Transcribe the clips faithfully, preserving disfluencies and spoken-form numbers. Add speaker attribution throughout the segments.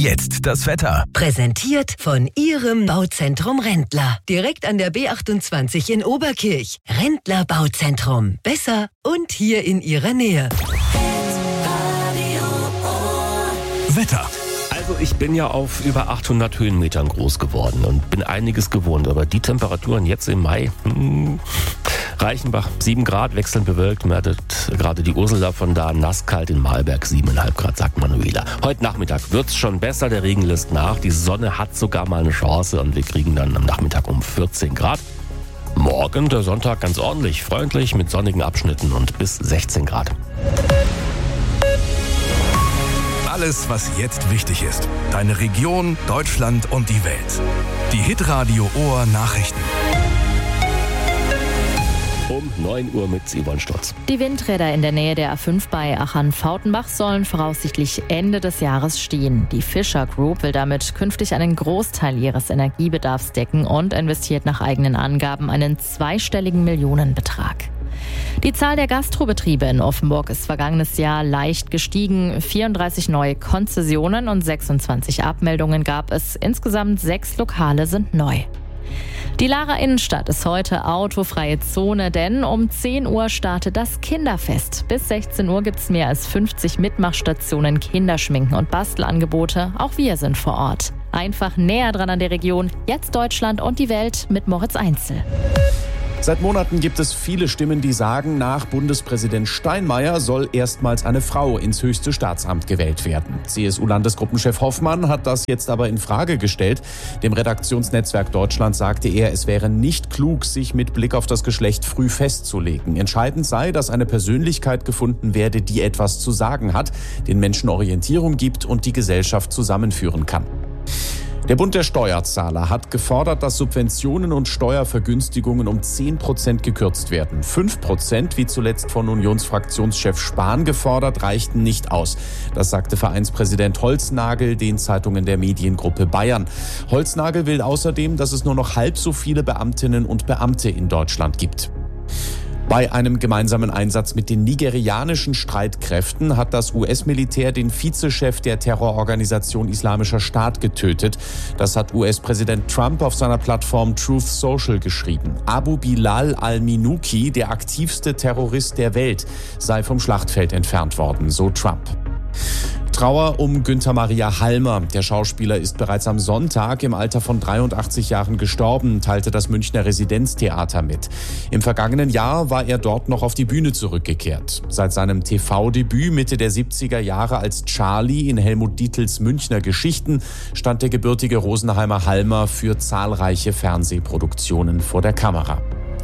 Speaker 1: jetzt das Wetter.
Speaker 2: Präsentiert von Ihrem Bauzentrum Rendler. Direkt an der B achtundzwanzig in Oberkirch. Rendler Bauzentrum. Besser und hier in Ihrer Nähe.
Speaker 1: Wetter.
Speaker 3: Also ich bin ja auf über achthundert Höhenmetern groß geworden und bin einiges gewohnt. Aber die Temperaturen jetzt im Mai, hm, Reichenbach sieben Grad, wechselnd bewölkt. Mertet gerade die Ursula von da, nasskalt in Mahlberg sieben Komma fünf Grad, sagt Manuela. Heute Nachmittag wird's schon besser, der Regen lässt nach. Die Sonne hat sogar mal eine Chance und wir kriegen dann am Nachmittag um vierzehn Grad. Morgen, der Sonntag, ganz ordentlich, freundlich mit sonnigen Abschnitten und bis sechzehn Grad.
Speaker 1: Alles, was jetzt wichtig ist. Deine Region, Deutschland und die Welt. Die Hitradio Ohr Nachrichten.
Speaker 3: Um neun Uhr mit Yvonne Stotz.
Speaker 4: Die Windräder in der Nähe der A fünf bei Achern-Fautenbach sollen voraussichtlich Ende des Jahres stehen. Die Fischer Group will damit künftig einen Großteil ihres Energiebedarfs decken und investiert nach eigenen Angaben einen zweistelligen Millionenbetrag. Die Zahl der Gastrobetriebe in Offenburg ist vergangenes Jahr leicht gestiegen. vierunddreißig neue Konzessionen und sechsundzwanzig Abmeldungen gab es. Insgesamt sechs Lokale sind neu. Die Lahrer Innenstadt ist heute autofreie Zone, denn um zehn Uhr startet das Kinderfest. Bis sechzehn Uhr gibt es mehr als fünfzig Mitmachstationen, Kinderschminken und Bastelangebote. Auch wir sind vor Ort. Einfach näher dran an der Region. Jetzt Deutschland und die Welt mit Moritz Einzel.
Speaker 5: Seit Monaten gibt es viele Stimmen, die sagen, nach Bundespräsident Steinmeier soll erstmals eine Frau ins höchste Staatsamt gewählt werden. C S U-Landesgruppenchef Hoffmann hat das jetzt aber in Frage gestellt. Dem Redaktionsnetzwerk Deutschland sagte er, es wäre nicht klug, sich mit Blick auf das Geschlecht früh festzulegen. Entscheidend sei, dass eine Persönlichkeit gefunden werde, die etwas zu sagen hat, den Menschen Orientierung gibt und die Gesellschaft zusammenführen kann. Der Bund der Steuerzahler hat gefordert, dass Subventionen und Steuervergünstigungen um zehn Prozent gekürzt werden. fünf Prozent, wie zuletzt von Unionsfraktionschef Spahn gefordert, reichten nicht aus. Das sagte Vereinspräsident Holznagel den Zeitungen der Mediengruppe Bayern. Holznagel will außerdem, dass es nur noch halb so viele Beamtinnen und Beamte in Deutschland gibt. Bei einem gemeinsamen Einsatz mit den nigerianischen Streitkräften hat das U S-Militär den Vizechef der Terrororganisation Islamischer Staat getötet. Das hat U S-Präsident Trump auf seiner Plattform Truth Social geschrieben. Abu Bilal al-Minuki, der aktivste Terrorist der Welt, sei vom Schlachtfeld entfernt worden, so Trump. Trauer um Günther Maria Halmer. Der Schauspieler ist bereits am Sonntag im Alter von dreiundachtzig Jahren gestorben, teilte das Münchner Residenztheater mit. Im vergangenen Jahr war er dort noch auf die Bühne zurückgekehrt. Seit seinem T V-Debüt Mitte der siebziger Jahre als Charlie in Helmut Dietls Münchner Geschichten stand der gebürtige Rosenheimer Halmer für zahlreiche Fernsehproduktionen vor der Kamera.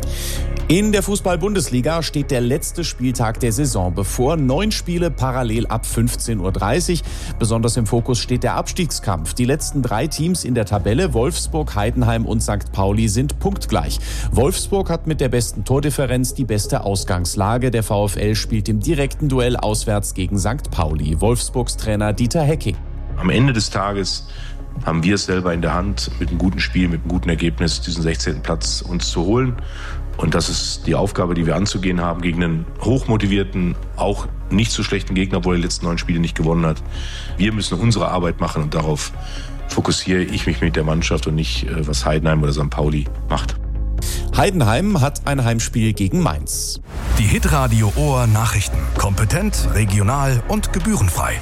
Speaker 5: In der Fußball-Bundesliga steht der letzte Spieltag der Saison bevor. Neun Spiele parallel ab fünfzehn Uhr dreißig. Besonders im Fokus steht der Abstiegskampf. Die letzten drei Teams in der Tabelle, Wolfsburg, Heidenheim und Sankt Pauli, sind punktgleich. Wolfsburg hat mit der besten Tordifferenz die beste Ausgangslage. Der VfL spielt im direkten Duell auswärts gegen Sankt Pauli. Wolfsburgs Trainer Dieter Hecking.
Speaker 6: Am Ende des Tages haben wir es selber in der Hand, mit einem guten Spiel, mit einem guten Ergebnis diesen sechzehnten Platz uns zu holen. Und das ist die Aufgabe, die wir anzugehen haben gegen einen hochmotivierten, auch nicht so schlechten Gegner, obwohl er die letzten neun Spiele nicht gewonnen hat. Wir müssen unsere Arbeit machen und darauf fokussiere ich mich mit der Mannschaft und nicht, was Heidenheim oder Sankt Pauli macht.
Speaker 5: Heidenheim hat ein Heimspiel gegen Mainz.
Speaker 1: Die Hitradio Ohr Nachrichten. Kompetent, regional und gebührenfrei.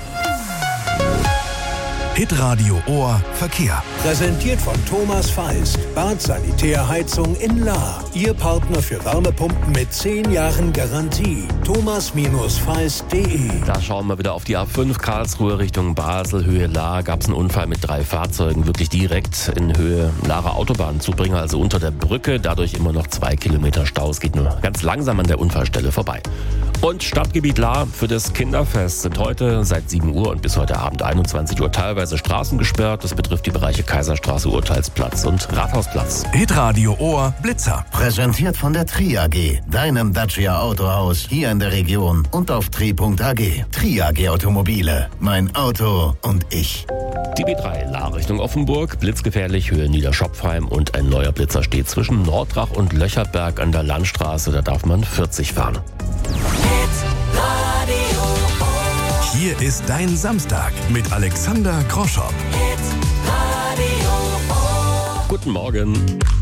Speaker 1: Hitradio Ohr Verkehr.
Speaker 7: Präsentiert von Thomas Feist. Bad Sanitärheizung in Lahr. Ihr Partner für Wärmepumpen mit zehn Jahren Garantie. thomas feist punkt de.
Speaker 3: Da schauen wir wieder auf die A fünf Karlsruhe Richtung Basel, Höhe Lahr. Gab es einen Unfall mit drei Fahrzeugen, wirklich direkt in Höhe Lahrer Autobahnzubringer, also unter der Brücke. Dadurch immer noch zwei Kilometer Stau. Es geht nur ganz langsam an der Unfallstelle vorbei. Und Stadtgebiet Lahr für das Kinderfest sind heute seit sieben Uhr und bis heute Abend einundzwanzig Uhr teilweise Straßen gesperrt. Das betrifft die Bereiche Kaiserstraße, Urteilsplatz und Rathausplatz.
Speaker 1: Hitradio Ohr Blitzer.
Speaker 8: Präsentiert von der Tri A G, deinem Dacia Autohaus hier in der Region und auf tri punkt a g. Tri A G Automobile, mein Auto und ich.
Speaker 3: Die B drei Lahr Richtung Offenburg, blitzgefährlich, Höhe Niederschopfheim und ein neuer Blitzer steht zwischen Nordrach und Löcherberg an der Landstraße. Da darf man vierzig fahren.
Speaker 1: Hier ist dein Samstag mit Alexander Groschopp.
Speaker 3: Guten Morgen.